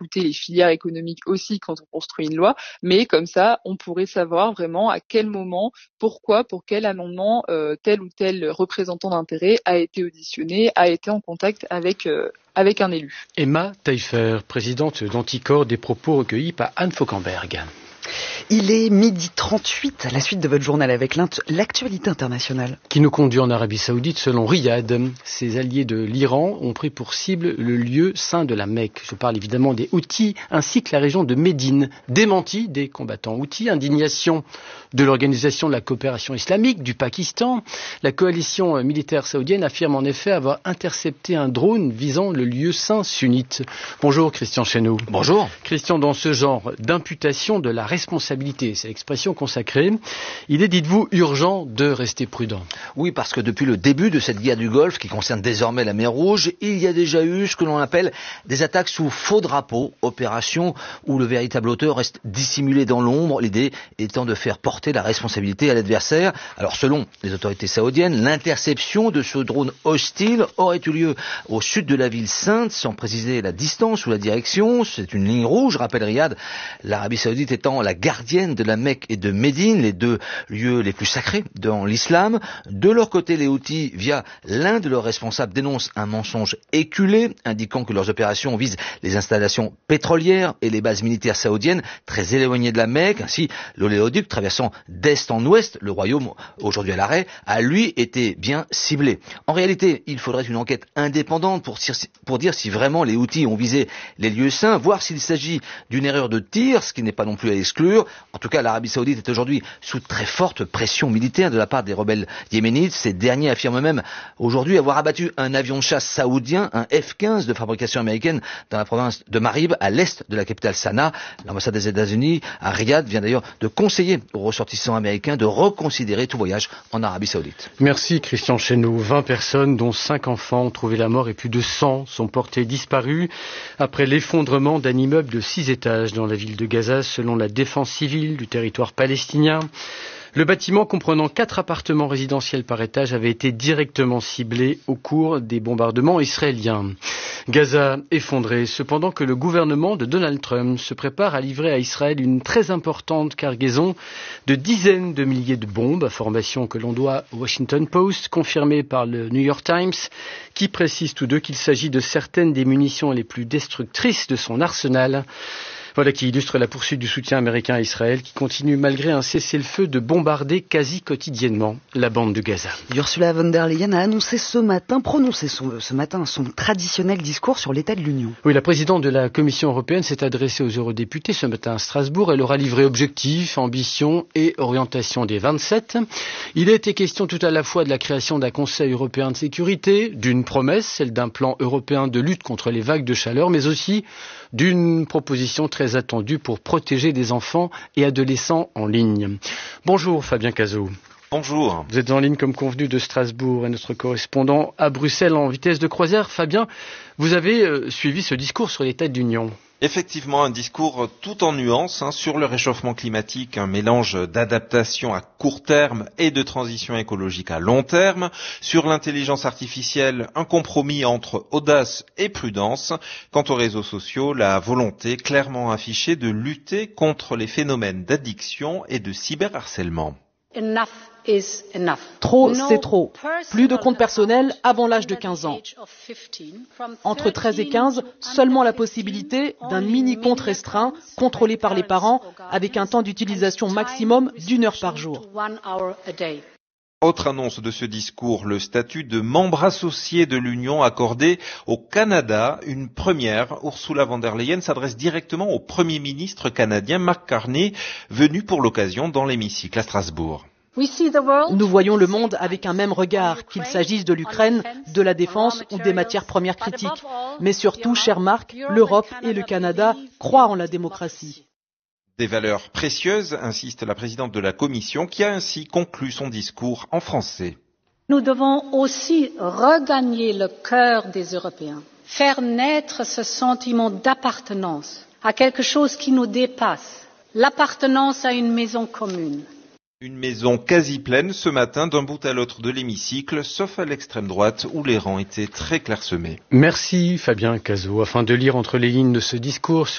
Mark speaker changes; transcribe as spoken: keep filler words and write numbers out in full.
Speaker 1: écouter les filières économiques aussi quand on construit une loi, mais comme ça, on pourrait savoir vraiment à quel moment, pourquoi, pour quel amendement euh, tel ou tel représentant d'intérêt a été auditionné, a été en contact avec euh, avec un élu.
Speaker 2: Emma Taillefer, présidente d'Anticor, des propos recueillis par Anne Fauquemberg.
Speaker 3: Il est midi trente-huit, à la suite de votre journal avec l'actualité internationale.
Speaker 2: Qui nous conduit en Arabie Saoudite selon Riyad. Ses alliés de l'Iran ont pris pour cible le lieu saint de la Mecque. Je parle évidemment des Houthis ainsi que la région de Médine. Démenti des combattants Houthis, indignation de l'Organisation de la coopération islamique du Pakistan. La coalition militaire saoudienne affirme en effet avoir intercepté un drone visant le lieu saint sunnite. Bonjour Christian Chesneau.
Speaker 4: Bonjour.
Speaker 2: Christian, dans ce genre d'imputation de la responsabilité, c'est l'expression consacrée, il est, dites-vous, urgent de rester prudent.
Speaker 4: Oui, parce que depuis le début de cette guerre du Golfe, qui concerne désormais la mer Rouge, il y a déjà eu ce que l'on appelle des attaques sous faux drapeau, opération où le véritable auteur reste dissimulé dans l'ombre, l'idée étant de faire porter la responsabilité à l'adversaire. Alors selon les autorités saoudiennes, l'interception de ce drone hostile aurait eu lieu au sud de la ville sainte, sans préciser la distance ou la direction. C'est une ligne rouge, rappelle Riyad, l'Arabie Saoudite étant la gardienne de la Mecque et de Médine, les deux lieux les plus sacrés dans l'islam. De leur côté, les Houthis, via l'un de leurs responsables, dénoncent un mensonge éculé, indiquant que leurs opérations visent les installations pétrolières et les bases militaires saoudiennes très éloignées de la Mecque. Ainsi, l'oléoduc traversant d'est en ouest, le royaume, aujourd'hui à l'arrêt, a lui été bien ciblé. En réalité, il faudrait une enquête indépendante pour, pour dire si vraiment les Houthis ont visé les lieux saints, voir s'il s'agit d'une erreur de tir, ce qui n'est pas non plus à exclure. En tout cas, l'Arabie Saoudite est aujourd'hui sous très forte pression militaire de la part des rebelles yéménites. Ces derniers affirment même aujourd'hui avoir abattu un avion de chasse saoudien, un F quinze de fabrication américaine, dans la province de Marib, à l'est de la capitale Sanaa. L'ambassade des États-Unis à Riyad vient d'ailleurs de conseiller aux ressortissants américains de reconsidérer tout voyage en Arabie Saoudite.
Speaker 2: Merci Christian Chesneau. vingt personnes, dont cinq enfants, ont trouvé la mort et plus de cent sont portés disparus après l'effondrement d'un immeuble de six étages dans la ville de Gaza, selon la défense civile du territoire palestinien. Le bâtiment, comprenant quatre appartements résidentiels par étage, avait été directement ciblé au cours des bombardements israéliens. Gaza effondré, cependant que le gouvernement de Donald Trump se prépare à livrer à Israël une très importante cargaison de dizaines de milliers de bombes, information que l'on doit au Washington Post, confirmée par le New York Times, qui précise tous deux qu'il s'agit de certaines des munitions les plus destructrices de son arsenal. Voilà qui illustre la poursuite du soutien américain à Israël, qui continue malgré un cessez-le-feu de bombarder quasi quotidiennement la bande de Gaza.
Speaker 3: Ursula von der Leyen a annoncé ce matin, prononcé son, ce matin son traditionnel discours sur l'état de l'Union.
Speaker 2: Oui, la présidente de la Commission européenne s'est adressée aux eurodéputés ce matin à Strasbourg. Elle aura livré objectifs, ambitions et orientation des vingt-sept. Il a été question tout à la fois de la création d'un Conseil européen de sécurité, d'une promesse, celle d'un plan européen de lutte contre les vagues de chaleur, mais aussi d'une proposition très attendue pour protéger des enfants et adolescents en ligne. Bonjour Fabien Cazot.
Speaker 5: Bonjour.
Speaker 2: Vous êtes en ligne comme convenu de Strasbourg et notre correspondant à Bruxelles en vitesse de croisière. Fabien, vous avez euh, suivi ce discours sur l'état de l'Union.
Speaker 5: Effectivement, un discours tout en nuances hein, sur le réchauffement climatique, un mélange d'adaptation à court terme et de transition écologique à long terme. Sur l'intelligence artificielle, un compromis entre audace et prudence. Quant aux réseaux sociaux, la volonté clairement affichée de lutter contre les phénomènes d'addiction et de cyberharcèlement.
Speaker 6: Enough is enough.
Speaker 7: Trop, c'est trop. Plus de compte personnel avant l'âge de quinze ans. Entre treize et quinze, seulement la possibilité d'un mini-compte restreint, contrôlé par les parents, avec un temps d'utilisation maximum d'une heure par jour.
Speaker 5: Autre annonce de ce discours, le statut de membre associé de l'Union accordé au Canada, une première. Ursula von der Leyen s'adresse directement au Premier ministre canadien Mark Carney, venu pour l'occasion dans l'hémicycle à Strasbourg.
Speaker 7: Nous voyons le monde avec un même regard, qu'il s'agisse de l'Ukraine, de la défense ou des matières premières critiques. Mais surtout, cher Marc, l'Europe et le Canada croient en la démocratie.
Speaker 5: Des valeurs précieuses, insiste la présidente de la Commission, qui a ainsi conclu son discours en français.
Speaker 6: Nous devons aussi regagner le cœur des Européens, faire naître ce sentiment d'appartenance à quelque chose qui nous dépasse, l'appartenance à une maison commune.
Speaker 5: Une maison quasi pleine ce matin d'un bout à l'autre de l'hémicycle, sauf à l'extrême droite où les rangs étaient très clairsemés.
Speaker 2: Merci Fabien Cazot. Afin de lire entre les lignes de ce discours